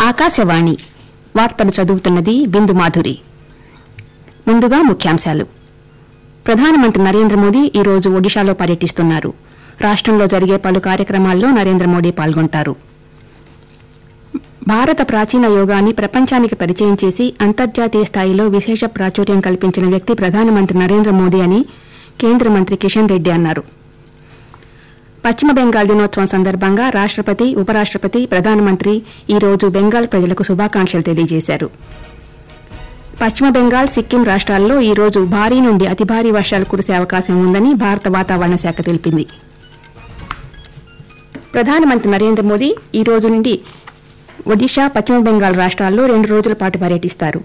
ఆకాశవాణి వార్తలు చదువుతున్నది బిందు మాధురి. ముందుగా ముఖ్యాంశాలు. ప్రధానమంత్రి నరేంద్ర మోదీ ఈ రోజు ఒడిశాలో పర్యటిస్తున్నారు. రాష్ట్రంలో జరిగే పలు కార్యక్రమాల్లో నరేంద్ర మోదీ పాల్గొంటారు. భారత ప్రాచీన యోగాన్ని ప్రపంచానికి పరిచయం చేసి అంతర్జాతీయ స్థాయిలో విశేష ప్రాచుర్యం కల్పించిన వ్యక్తి ప్రధానమంత్రి నరేంద్ర మోదీ అని కేంద్ర మంత్రి కిషన్ రెడ్డి అన్నారు. పశ్చిమ బెంగాల్ దినోత్సవం సందర్భంగా రాష్ట్రపతి, ఉపరాష్ట్రపతి, ప్రధానమంత్రి ఈ రోజు బెంగాల్ ప్రజలకు శుభాకాంక్షలు తెలియజేశారు. పశ్చిమ బెంగాల్, సిక్కిం రాష్ట్రాల్లో ఈ రోజు భారీ నుండి అతి భారీ వర్షాలు కురిసే అవకాశం ఉందని భారత వాతావరణ శాఖ తెలిపింది. ప్రధానమంత్రి నరేంద్ర మోదీ ఈ రోజు నుండి ఒడిశా, పశ్చిమ బెంగాల్ రాష్ట్రాల్లో 2 రోజుల పాటు పర్యటిస్తారు.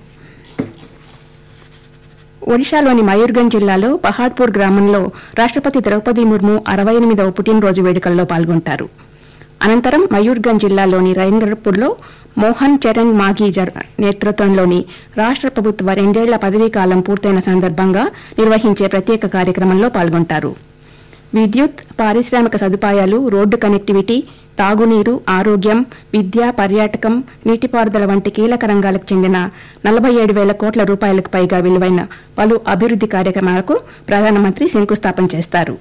ఒడిశాలోని మయూర్గంజ్ జిల్లాలో పహాడ్పూర్ గ్రామంలో రాష్ట్రపతి ద్రౌపది ముర్ము 68వ పుట్టినరోజు వేడుకల్లో పాల్గొంటారు. అనంతరం మయూర్గంజ్ జిల్లాలోని రైంగర్పూర్లో మోహన్ చరణ్ మాఘీ నేతృత్వంలోని రాష్ట్ర ప్రభుత్వ 2 ఏళ్ల పదవీకాలం పూర్తయిన సందర్భంగా నిర్వహించే ప్రత్యేక కార్యక్రమంలో పాల్గొంటారు. విద్యుత్, పారిశ్రామిక సదుపాయాలు, రోడ్డు కనెక్టివిటీ, తాగునీరు, ఆరోగ్యం, విద్య, పర్యాటకం, నీటిపారుదల వంటి కీలక రంగాలకు చెందిన 47,000 కోట్ల రూపాయలకు పైగా విలువైన పలు అభివృద్ది కార్యక్రమాలకు ప్రధానమంత్రి శంకుస్థాపన చేస్తారు.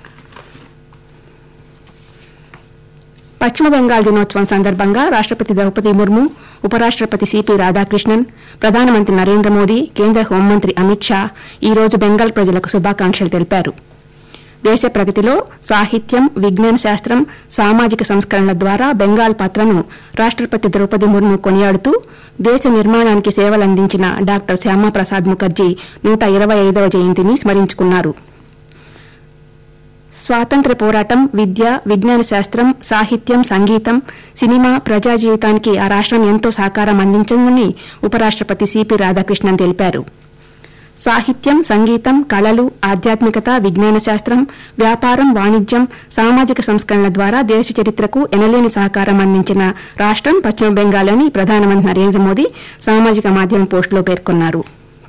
పశ్చిమ బెంగాల్ దినోత్సవం సందర్భంగా రాష్ట్రపతి ద్రౌపది ముర్ము, ఉపరాష్ట్రపతి సిపి రాధాకృష్ణన్, ప్రధానమంత్రి నరేంద్ర మోదీ, కేంద్ర హోంమంత్రి అమిత్ షా ఈ రోజు బెంగాల్ ప్రజలకు శుభాకాంక్షలు తెలిపారు. దేశ ప్రగతిలో సాహిత్యం, విజ్ఞాన శాస్త్రం, సామాజిక సంస్కరణల ద్వారా బెంగాల్ పాత్రను రాష్ట్రపతి ద్రౌపది ముర్ము కొనియాడుతూ దేశ నిర్మాణానికి సేవలందించిన డాక్టర్ శ్యామాప్రసాద్ ముఖర్జీ 125వ జయంతిని స్మరించుకున్నారు. స్వాతంత్ర్య పోరాటం, విద్య, విజ్ఞాన శాస్త్రం, సాహిత్యం, సంగీతం, సినిమా, ప్రజా జీవితానికి ఆ రాష్ట్రం ఎంతో సహకారం అందించిందని ఉపరాష్ట్రపతి సిపి రాధాకృష్ణన్ తెలిపారు. సాహిత్యం, సంగీతం, కళలు, ఆధ్యాత్మికత, విజ్ఞాన శాస్త్రం, వ్యాపారం, వాణిజ్యం, సామాజిక సంస్కరణల ద్వారా దేశ చరిత్రకు ఎనలేని సహకారం అందించిన రాష్ట్రం పశ్చిమ బెంగాల్ అని ప్రధానమంత్రి నరేంద్ర మోదీ సామాజిక మాధ్యమం పోస్టులో పేర్కొన్నారు.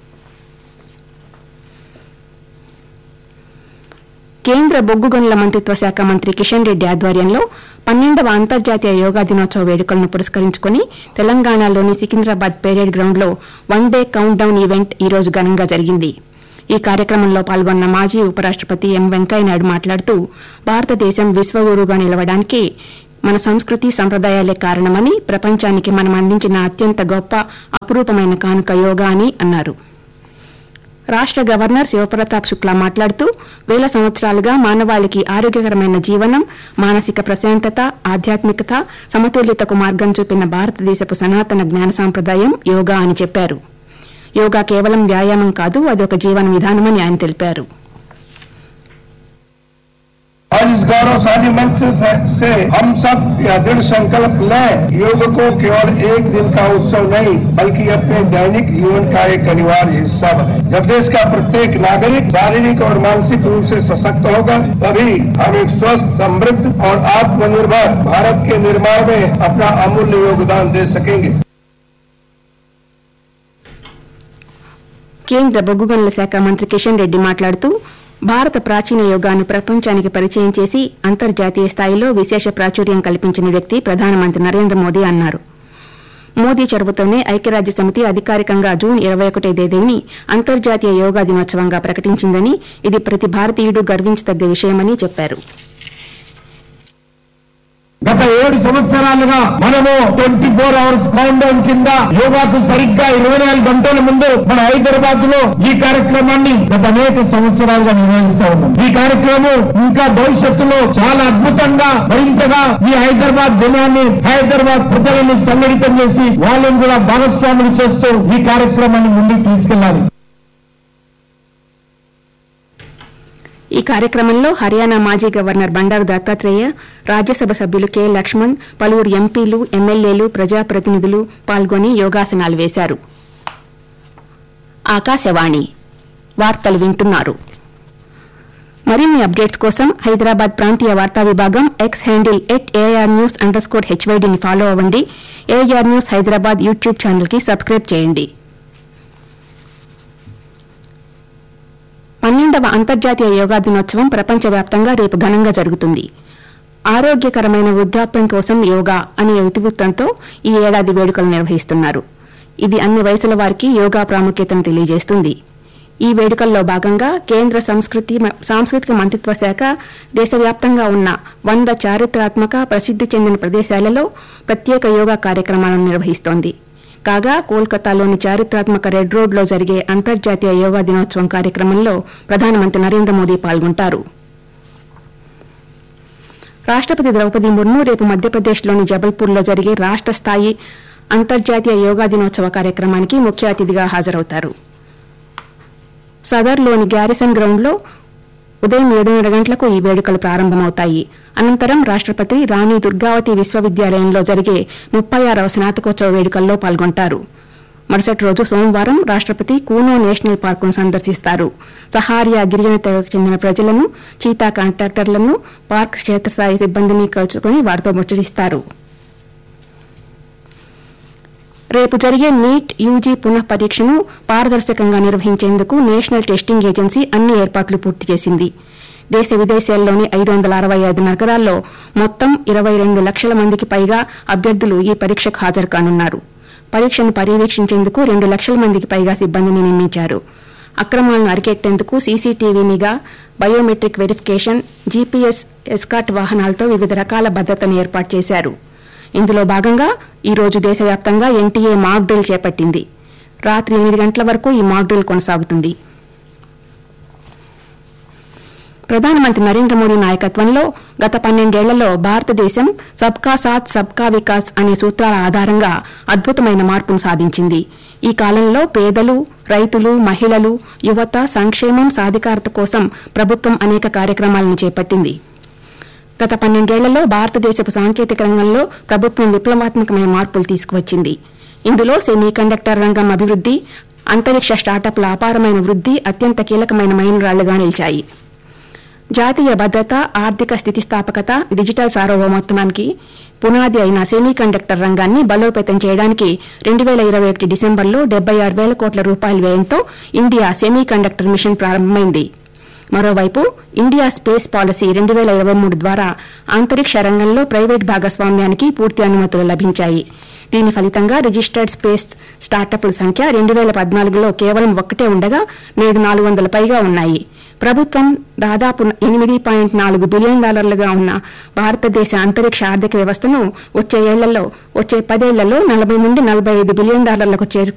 కేంద్ర బొగ్గు గనుల మంత్రిత్వ శాఖ మంత్రి కిషన్ రెడ్డి ఆధ్వర్యంలో 12వ అంతర్జాతీయ యోగా దినోత్సవ వేడుకలను పురస్కరించుకుని తెలంగాణలోని సికింద్రాబాద్ పెరేడ్ గ్రౌండ్లో 1 డే కౌంట్ డౌన్ ఈవెంట్ ఈ రోజు ఘనంగా జరిగింది. ఈ కార్యక్రమంలో పాల్గొన్న మాజీ ఉపరాష్ట్రపతి ఎం వెంకయ్యనాయుడు మాట్లాడుతూ భారతదేశం విశ్వగురువుగా నిలవడానికి మన సంస్కృతి, సంప్రదాయాలే కారణమని, ప్రపంచానికి మనం అందించిన అత్యంత గొప్ప, అపురూపమైన కానుక యోగా అని అన్నారు. రాష్ట్ర గవర్నర్ శివప్రతాప్ శుక్లా మాట్లాడుతూ వేల సంవత్సరాలుగా మానవాళికి ఆరోగ్యకరమైన జీవనం, మానసిక ప్రశాంతత, ఆధ్యాత్మికత, సమతుల్యతకు మార్గం చూపిన భారతదేశపు సనాతన జ్ఞాన సాంప్రదాయం యోగా అని చెప్పారు. యోగా కేవలం వ్యాయామం కాదు, అదొక జీవన విధానమని ఆయన తెలిపారు. आज इस गौरवशाली मंच से हम सब यह दृढ़ संकल्प लें, योग को केवल एक दिन का उत्सव नहीं बल्कि अपने दैनिक जीवन का एक अनिवार्य हिस्सा बने। जब देश का प्रत्येक नागरिक शारीरिक और मानसिक रूप से सशक्त होगा, तभी हम एक स्वस्थ, समृद्ध और आत्मनिर्भर भारत के निर्माण में अपना अमूल्य योगदान दे सकेंगे। కేంద్ర బొగ్గు గనుల శాఖ మంత్రి కిషన్ రెడ్డి మాట్లాడుతూ భారత ప్రాచీన యోగాను ప్రపంచానికి పరిచయం చేసి అంతర్జాతీయ స్థాయిలో విశేష ప్రాచుర్యం కల్పించిన వ్యక్తి ప్రధానమంత్రి నరేంద్ర మోదీ అన్నారు. మోదీ చొరవతోనే ఐక్యరాజ్య సమితి అధికారికంగా జూన్ 21వ తేదీని అంతర్జాతీయ యోగా దినోత్సవంగా ప్రకటించిందని, ఇది ప్రతి భారతీయుడు గర్వించదగ్గ విషయమని చెప్పారు. గత 7 సంవత్సరాలుగా మనము 24 అవర్స్ కౌంట్ డౌన్ కింద యోగాకు సరిగ్గా 24 గంటల ముందు మన హైదరాబాద్ లో ఈ కార్యక్రమాన్ని గత అనేక సంవత్సరాలుగా నిర్వహిస్తా ఉన్నాం. ఈ కార్యక్రమం ఇంకా భవిష్యత్తులో చాలా అద్భుతంగా, మరింతగా ఈ హైదరాబాద్ జనాన్ని, హైదరాబాద్ ప్రజలను సంఘటితం చేసి వాళ్ళని కూడా భాగస్వాములు చేస్తూ ఈ కార్యక్రమాన్ని ముందుకు తీసుకెళ్లాలి. ఈ కార్యక్రమంలో హర్యానా మాజీ గవర్నర్ బండారు దత్తాత్రేయ, రాజ్యసభ సభ్యులు కె లక్ష్మణ్, పలువురు ఎంపీలు, ఎమ్మెల్యేలు, ప్రజాప్రతినిధులు పాల్గొని యోగాసనాలు వేశారు. ఆకాశవాణి వార్తలు వింటున్నారు. మరిన్ని అప్డేట్స్ కోసం హైదరాబాద్ ప్రాంతీయ వార్తా విభాగం ఎక్స్ హ్యాండిల్ @ARnews_HYDని ఫాలో అవ్వండి. AR న్యూస్ హైదరాబాద్ యూట్యూబ్ ఛానల్కి సబ్స్క్రైబ్ చేయండి. 12వ అంతర్జాతీయ యోగా దినోత్సవం ప్రపంచవ్యాప్తంగా రేపు ఘనంగా జరుగుతుంది. ఆరోగ్యకరమైన వృద్ధాప్యం కోసం యోగా అనే ఇతివృత్తంతో ఈ ఏడాది వేడుకలు నిర్వహిస్తున్నారు. ఇది అన్ని వయసుల వారికి యోగా ప్రాముఖ్యతను తెలియజేస్తుంది. ఈ వేడుకల్లో భాగంగా కేంద్ర సాంస్కృతిక మంత్రిత్వ శాఖ దేశవ్యాప్తంగా ఉన్న 100 చారిత్రాత్మక ప్రసిద్ధి చెందిన ప్రదేశాలలో ప్రత్యేక యోగా కార్యక్రమాలను నిర్వహిస్తోంది. కాగా కోల్కతాలోని చారిత్రాత్మక రెడ్ రోడ్లో జరిగే అంతర్జాతీయ యోగా దినోత్సవం కార్యక్రమంలో ప్రధానమంత్రి నరేంద్ర మోదీ పాల్గొంటారు. రాష్ట్రపతి ద్రౌపది ముర్ము రేపు మధ్యప్రదేశ్లోని జబల్పూర్లో జరిగే రాష్ట్ర స్థాయి అంతర్జాతీయ యోగా దినోత్సవ కార్యక్రమానికి ముఖ్య అతిథిగా హాజరవుతారు. సదర్లోని గ్యారిసన్ గ్రౌండ్లో ఉదయం 7:30 గంటలకు ఈ వేడుకలు ప్రారంభమవుతాయి. అనంతరం రాష్ట్రపతి రాణి దుర్గావతి విశ్వవిద్యాలయంలో జరిగే 36వ స్నాతకోత్సవ వేడుకల్లో పాల్గొంటారు. మరుసటి రోజు సోమవారం రాష్ట్రపతి కూనో నేషనల్ పార్కును సందర్శిస్తారు. సహారియా గిరిజన తెగకు చెందిన ప్రజలను, చీతా కాంట్రాక్టర్లను, పార్క్ క్షేత్రస్థాయి సిబ్బందిని కలుసుకుని వారితో ముచ్చటిస్తారు. రేపు జరిగే నీట్ యూజీ పునః పరీక్షను పారదర్శకంగా నిర్వహించేందుకు నేషనల్ టెస్టింగ్ ఏజెన్సీ అన్ని ఏర్పాట్లు పూర్తి చేసింది. దేశ విదేశాల్లోని 565 నగరాల్లో మొత్తం 22 లక్షల మందికి పైగా అభ్యర్థులు ఈ పరీక్షకు హాజరు కానున్నారు. పరీక్షను పర్యవేక్షించేందుకు 2 లక్షల మందికి పైగా సిబ్బందిని నియమించారు. అక్రమాలను అరికెట్టేందుకు సీసీటీవీ నిఘా, బయోమెట్రిక్ వెరిఫికేషన్, జీపీఎస్ ఎస్కార్ట్ వాహనాలతో వివిధ రకాల భద్రతను ఏర్పాటు చేశారు. ఇందులో భాగంగా ఈ రోజు దేశవ్యాప్తంగా ఎన్టీఏ మాక్ డ్రిల్ చేపట్టింది. రాత్రి 8 గంటల వరకు ఈ మాక్ డ్రిల్ కొనసాగుతుంది. ప్రధానమంత్రి నరేంద్ర మోదీ నాయకత్వంలో గత 12 ఏళ్లలో భారతదేశం సబ్కా సాథ్ సబ్కా వికాస్ అనే సూత్రాల ఆధారంగా అద్భుతమైన మార్పును సాధించింది. ఈ కాలంలో పేదలు, రైతులు, మహిళలు, యువత సంక్షేమం, సాధికారత కోసం ప్రభుత్వం అనేక కార్యక్రమాలను చేపట్టింది. గత 12 ఏళ్లలో భారతదేశపు సాంకేతిక రంగంలో ప్రభుత్వం విప్లవాత్మకమైన మార్పులు తీసుకువచ్చింది. ఇందులో సెమీ కండక్టర్ రంగం అభివృద్ది, అంతరిక్ష స్టార్టప్ల అపారమైన వృద్ది అత్యంత కీలకమైన మైలురాళ్లుగా నిలిచాయి. జాతీయ భద్రత, ఆర్థిక స్థితిస్థాపకత, డిజిటల్ సార్వభౌమత్వానికి పునాది అయిన సెమీ కండక్టర్ రంగాన్ని బలోపేతం చేయడానికి 2021 డిసెంబర్లో 76,000 కోట్ల రూపాయల వ్యయంతో ఇండియా సెమీ కండక్టర్ మిషన్ ప్రారంభమైంది. మరోవైపు ఇండియా స్పేస్ పాలసీ 2023 ద్వారా అంతరిక్ష రంగంలో ప్రైవేట్ భాగస్వామ్యానికి పూర్తి అనుమతులు లభించాయి. దీని ఫలితంగా రిజిస్టర్డ్ స్పేస్ స్టార్టప్ల సంఖ్య 2014లో కేవలం 1 ఉండగా నేడు 400 పైగా ఉన్నాయి. ప్రభుత్వం దాదాపు $8.4 బిలియన్ ఉన్న భారతదేశ అంతరిక్ష ఆర్థిక వ్యవస్థను వచ్చే 10 ఏళ్లలో $40 నుండి $45 బిలియన్ చేరుకు